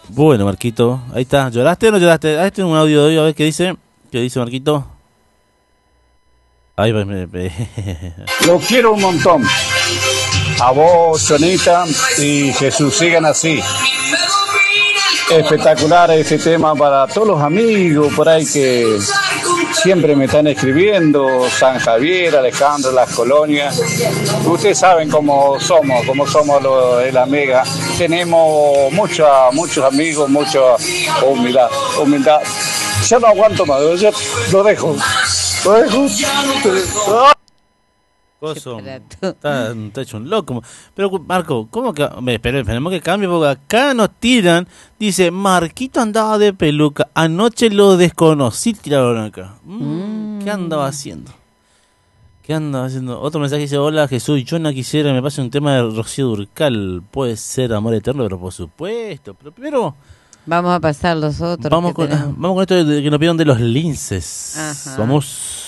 Bueno, Marquito, ahí está. ¿Lloraste o no lloraste? Este es un audio de hoy, a ver qué dice. ¿Qué dice Marquito? Ahí va. Lo quiero un montón. A vos, Sonita y Jesús, sigan así. Espectacular este tema para todos los amigos por ahí que siempre me están escribiendo, San Javier, Alejandro, Las Colonias. Ustedes saben cómo somos de la Mega. Tenemos muchos amigos, mucha humildad. Ya no aguanto más, yo lo dejo. Coso, está hecho un loco. Pero, Marco, ¿cómo que? Esperemos que cambie, porque acá nos tiran. Dice, Marquito andaba de peluca. Anoche lo desconocí, tiraron acá. ¿Qué andaba haciendo? Otro mensaje dice, hola Jesús, yo no quisiera me pase un tema de Rocío Dúrcal. Puede ser Amor Eterno, pero por supuesto. Pero primero... Vamos a pasar los otros. Vamos con esto de que nos pidieron de los linces. Ajá. Vamos.